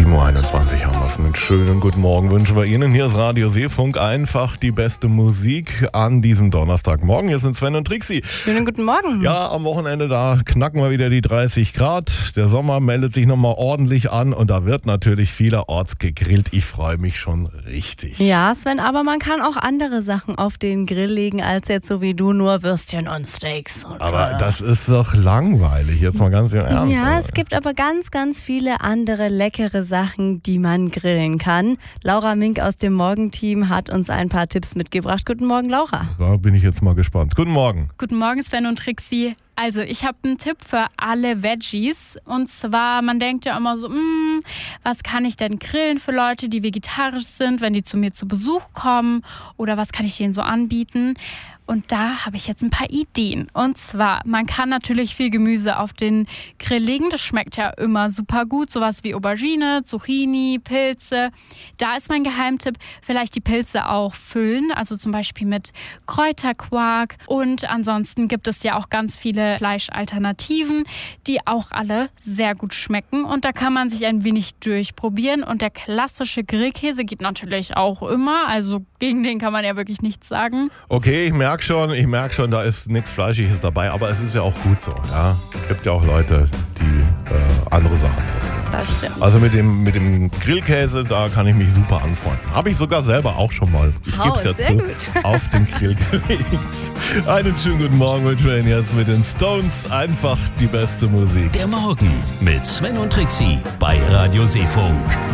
7.21 Uhr haben wir es. Einen schönen guten Morgen wünschen wir Ihnen. Hier ist Radio Seefunk. Einfach die beste Musik an diesem Donnerstagmorgen. Hier sind Sven und Trixi. Schönen guten Morgen. Ja, am Wochenende, da knacken wir wieder die 30 Grad. Der Sommer meldet sich nochmal ordentlich an und da wird natürlich vielerorts gegrillt. Ich freue mich schon richtig. Ja, Sven, aber man kann auch andere Sachen auf den Grill legen, als jetzt so wie du nur Würstchen und Steaks. Aber das ist doch langweilig, jetzt mal ganz im Ernst. Ja, es gibt aber ganz, ganz viele andere leckere Sachen, die man grillen kann. Laura Mink aus dem Morgenteam hat uns ein paar Tipps mitgebracht. Guten Morgen, Laura. Da bin ich jetzt mal gespannt. Guten Morgen. Guten Morgen, Sven und Trixi. Also, ich habe einen Tipp für alle Veggies. Und zwar, man denkt ja immer so, was kann ich denn grillen für Leute, die vegetarisch sind, wenn die zu mir zu Besuch kommen? Oder was kann ich denen so anbieten? Und da habe ich jetzt ein paar Ideen. Und zwar, man kann natürlich viel Gemüse auf den Grill legen. Das schmeckt ja immer super gut. Sowas wie Aubergine, Zucchini, Pilze. Da ist mein Geheimtipp, vielleicht die Pilze auch füllen. Also zum Beispiel mit Kräuterquark. Und ansonsten gibt es ja auch ganz viele Fleischalternativen, die auch alle sehr gut schmecken. Und da kann man sich ein wenig durchprobieren. Und der klassische Grillkäse geht natürlich auch immer. Also gegen den kann man ja wirklich nichts sagen. Okay, ich merke schon, da ist nichts Fleischiges dabei, aber es ist ja auch gut so. Ja? Es gibt ja auch Leute, die andere Sachen essen. Das stimmt. Also mit dem Grillkäse, da kann ich mich super anfreunden. Habe ich sogar selber auch schon mal, ich gebe es ja zu, auf den Grill gelegt. Einen schönen guten Morgen wünschen wir Ihnen jetzt mit den Stones. Einfach die beste Musik. Der Morgen mit Sven und Trixi bei Radio Seefunk.